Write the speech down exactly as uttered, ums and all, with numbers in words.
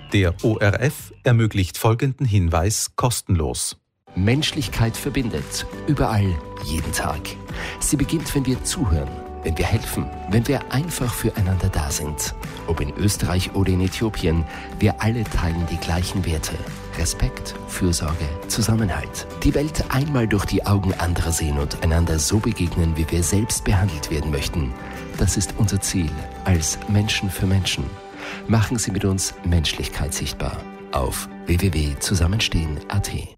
Der O R F ermöglicht folgenden Hinweis kostenlos. Menschlichkeit verbindet. Überall, jeden Tag. Sie beginnt, wenn wir zuhören, wenn wir helfen, wenn wir einfach füreinander da sind. Ob in Österreich oder in Äthiopien, wir alle teilen die gleichen Werte. Respekt, Fürsorge, Zusammenhalt. Die Welt einmal durch die Augen anderer sehen und einander so begegnen, wie wir selbst behandelt werden möchten. Das ist unser Ziel als Menschen für Menschen. Machen Sie mit uns Menschlichkeit sichtbar auf w w w punkt zusammenstehen punkt a t.